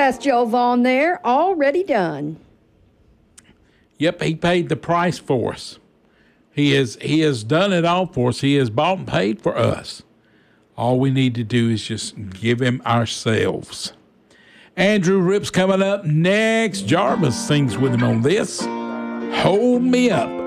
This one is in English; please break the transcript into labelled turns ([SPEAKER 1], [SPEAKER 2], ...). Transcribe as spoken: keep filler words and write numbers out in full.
[SPEAKER 1] That's Joe Vaughn there, already done.
[SPEAKER 2] Yep, he paid the price for us. He has he has done it all for us. He has bought and paid for us. All we need to do is just give him ourselves. Andrew Ripp's coming up next. Jarvis sings with him on this. Hold Me Up.